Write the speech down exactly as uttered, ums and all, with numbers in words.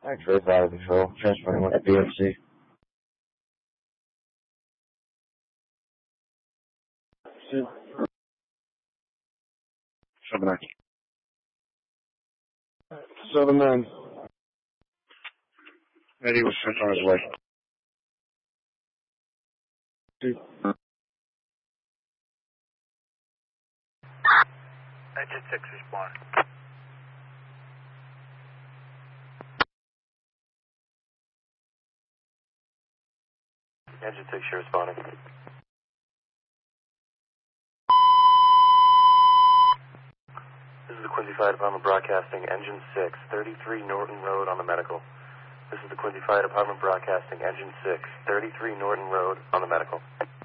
Actually, it's out of control. Transferring one to B M C. Seven nine. Seven nine. Eddie was sent on his way. Dude. Engine six responding. Engine six, you're responding. This is the Quincy Fire Department Broadcasting, Engine six, thirty-three Norton Road on the medical. This is the Quincy Fire Department Broadcasting, Engine six, thirty-three Norton Road on the medical.